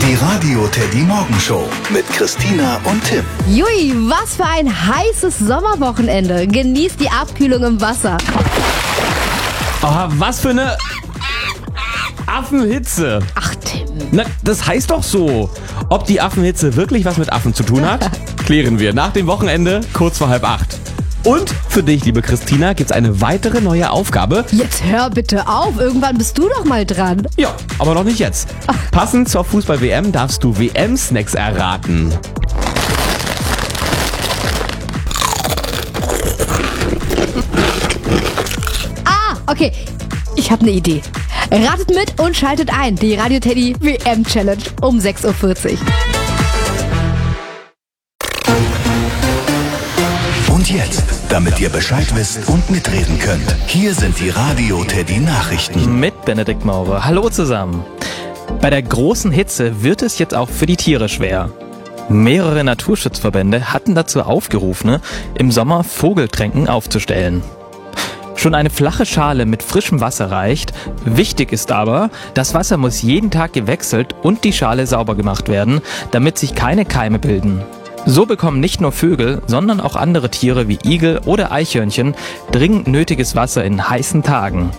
Die Radio Teddy Morgenshow mit Christina und Tim. Jui, was für ein heißes Sommerwochenende. Genießt die Abkühlung im Wasser. Oh, was für eine Affenhitze. Ach, Tim. Na, das heißt doch so. Ob die Affenhitze wirklich was mit Affen zu tun hat, klären wir nach dem Wochenende kurz vor 7:30. Und für dich, liebe Christina, gibt's eine weitere neue Aufgabe. Jetzt hör bitte auf, irgendwann bist du doch mal dran. Ja, aber noch nicht jetzt. Passend zur Fußball-WM darfst du WM-Snacks erraten. Okay, ich habe eine Idee. Ratet mit und schaltet ein. Die Radio Teddy WM Challenge um 6:40 Uhr. Und jetzt, damit ihr Bescheid wisst und mitreden könnt, hier sind die Radio Teddy Nachrichten. Mit Benedikt Maurer. Hallo zusammen. Bei der großen Hitze wird es jetzt auch für die Tiere schwer. Mehrere Naturschutzverbände hatten dazu aufgerufen, im Sommer Vogeltränken aufzustellen. Schon eine flache Schale mit frischem Wasser reicht. Wichtig ist aber, das Wasser muss jeden Tag gewechselt und die Schale sauber gemacht werden, damit sich keine Keime bilden. So bekommen nicht nur Vögel, sondern auch andere Tiere wie Igel oder Eichhörnchen dringend nötiges Wasser in heißen Tagen.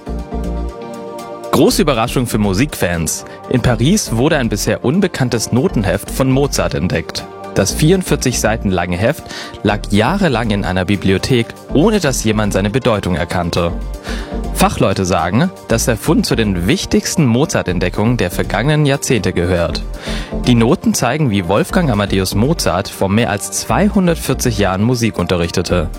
Große Überraschung für Musikfans. In Paris wurde ein bisher unbekanntes Notenheft von Mozart entdeckt. Das 44 Seiten lange Heft lag jahrelang in einer Bibliothek, ohne dass jemand seine Bedeutung erkannte. Fachleute sagen, dass der Fund zu den wichtigsten Mozart-Entdeckungen der vergangenen Jahrzehnte gehört. Die Noten zeigen, wie Wolfgang Amadeus Mozart vor mehr als 240 Jahren Musik unterrichtete.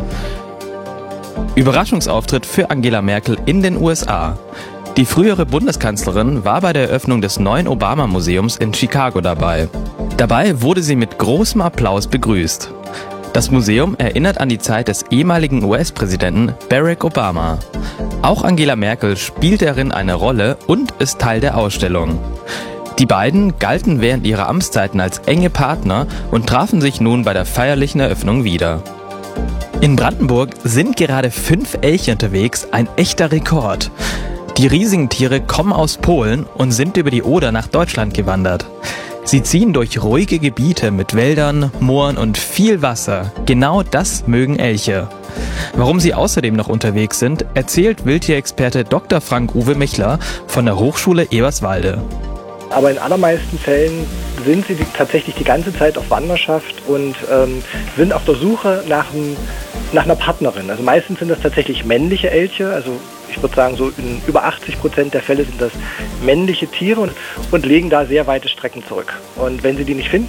Überraschungsauftritt für Angela Merkel in den USA. Die frühere Bundeskanzlerin war bei der Eröffnung des neuen Obama-Museums in Chicago dabei. Dabei wurde sie mit großem Applaus begrüßt. Das Museum erinnert an die Zeit des ehemaligen US-Präsidenten Barack Obama. Auch Angela Merkel spielt darin eine Rolle und ist Teil der Ausstellung. Die beiden galten während ihrer Amtszeiten als enge Partner und trafen sich nun bei der feierlichen Eröffnung wieder. In Brandenburg sind gerade 5 Elche unterwegs, ein echter Rekord. Die riesigen Tiere kommen aus Polen und sind über die Oder nach Deutschland gewandert. Sie ziehen durch ruhige Gebiete mit Wäldern, Mooren und viel Wasser. Genau das mögen Elche. Warum sie außerdem noch unterwegs sind, erzählt Wildtierexperte Dr. Frank-Uwe Michler von der Hochschule Eberswalde. Aber in allermeisten Fällen sind sie tatsächlich die ganze Zeit auf Wanderschaft und sind auf der Suche nach einer Partnerin. Also meistens sind das tatsächlich männliche Elche, also ich würde sagen, so in über 80% der Fälle sind das männliche Tiere und legen da sehr weite Strecken zurück. Und wenn sie die nicht finden,